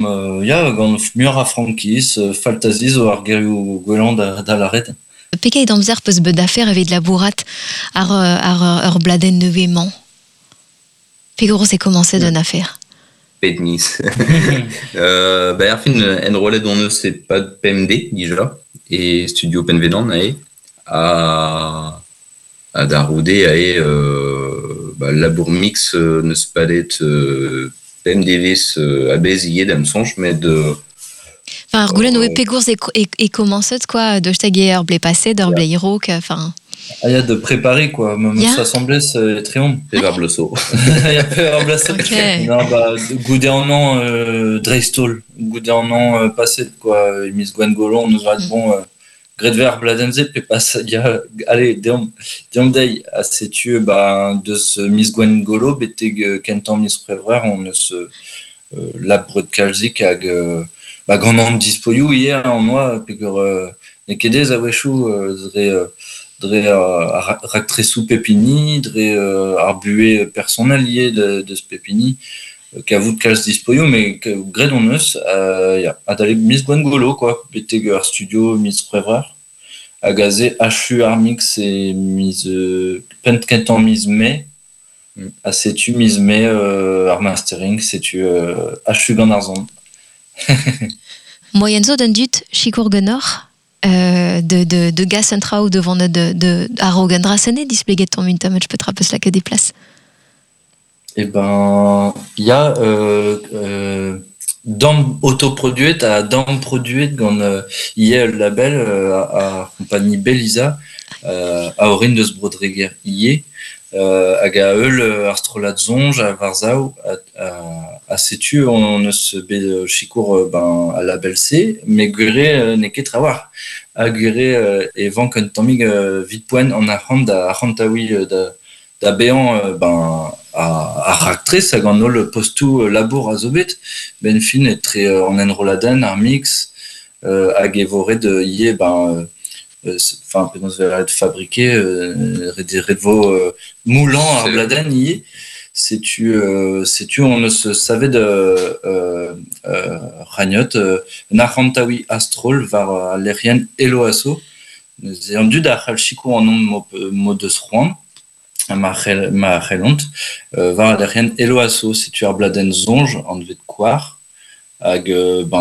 gant mur a frankis, faltaziz o ar gerioù gwelant da la red. Pekei d'amzer peus bet d'afer evit labourat ar bladen nevemañ. Pegoro se commencé d'un affaire. Pednis. Ar fin enrolet on eus c'est pas de PMD déjà et studio Penvedon a daroude labour mix neus palet PMDVs a bez yed am sonj met Enfin, ar goulenn oe pegourz e commencet quoi de stag ur blé passé d'ur blé hirok, enfin. Il y a de préparer quoi, même s'assembler c'est très bon. et vers blesso. Il y a peu blessé. Okay. Non goudé en an Dreistol, goudé en an passé quoi, Miss Gwen Golon nous va bon Gredver Bladenze pe passe il y a allez diom day à tu de ce Miss Gwen Golo bete kentan Miss Prévrer on ne se labre de Kalzik ag grand dispoyou hier en moi pegor nekedez a wechou dre ractresou pepini dre arbué personnalier de ce pepini qu'avoue de casse dispoyo mais que gred on eus a d'aller Miss Gwen Golo quoi bete studio Miss Prévrer a gazé HU Armix et Miss Pentkentan Miss May a setu Miss May ar mastering setu HU gant arzon. Moyenzo d'un dut chikour genor de gas centrao devant de arrogan drasene displéguet ton minta match peut trapes la que des places. Il y a dans autoproduite à dans produite quand il y a le label à compagnie Belisa à Orin de Sbrodreger y aga eul arstrolat zonj a Varzau a setu on ne se bet chikour à label C mais gure n'est qu'être à voir a gure et vent quand tomig vite point on a rantawi da béant a ractrice a gant le postou labour a zobet ben fin est très en enroladen ar mix a gevoré de yé enfin peut nous être fabriqué redvo moulant ar bladen yé c'est tu on ne se savait de ragnot narantawi astrol var l'erien eloasso nous avons dû d'ar chico en nom mode de sroan ma relont var l'erien eloasso c'est tu ar bladen zonj en devait de quar ag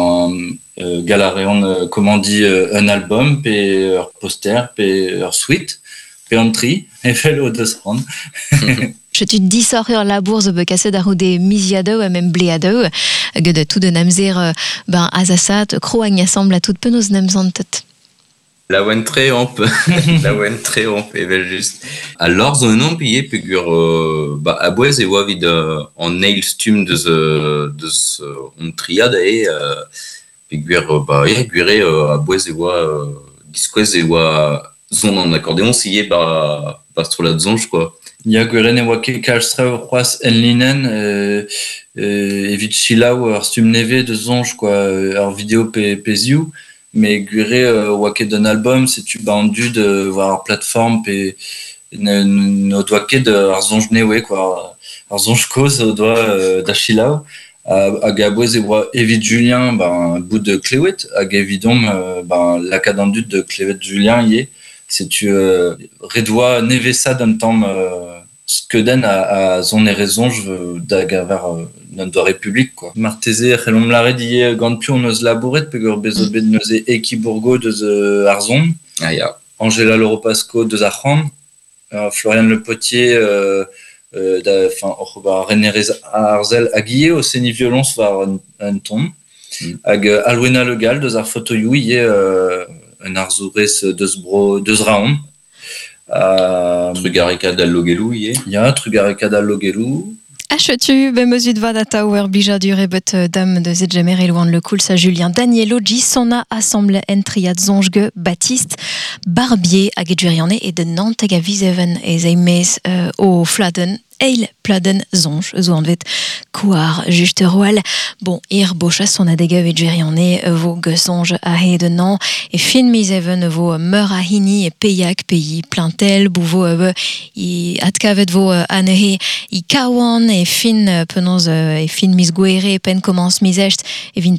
galareon comment dit un album pe ur poster pe ur suite pe entry et fait au de sroan. Je te dis sortir la bourse be cassé d'arroudé misiado et même bléado que de tout de namzer azasat croagna semble à toute penos namzantet. La wen tréamp et ben juste alors zonon payé pegur a boez e oa vid en nail stum de ce on triade et pegur gure a boez e oa disquez e oa zon en accordéon sillé bastrola zonj quoi. Il y a gure ne oa ket kalstra roas en linen evit chilaou ar stum neve de zonj quoi ar vidéo peziou mais gure oa ket d'un album c'est tu bandu de voir plateforme pe no doa ket ar zonj newe quoi ar zonj koz o doa da chilaou hag a boez e oa evit Julien bout de Cléwet hag evidom lakadandu de Cléwet Julien yé c'est tu redoa nevesa d'un temps skeden a zon e raison d'ag aver notre république quoi. Marteze relom la redier gant pion neus labouret pegor bezobet neus Ekibourgo de Arzon. Ah ya. Angela Loropasco de Zahran, Florian Le Potier René Arzel aguillé au séni violence var un ton. Ag Alwena Legal de Zar Photoyou yé un arzourès de Zraon. Trugareka d'Allogelou yé. Ya Trugareka d'Allogelou. Achetu be mesut vadata ou erbija du rebet dame de Zedjemer et loin le cool sa Julien Danielo Gisona assemble entriad zonjge Baptiste Barbier a gedjuriane et de Nantes a viseven et zeimes au Fladen eil pladen zonj zo an vet kouar juste roal bon ir bocha son adega gedjuriane vo gezonj a he de Nantes et fin miseven vo meur a hini et payak pays plantel bouvo i atkavet vo anehe i kawan et fin penoz et fin mis guere pen commence misecht et vin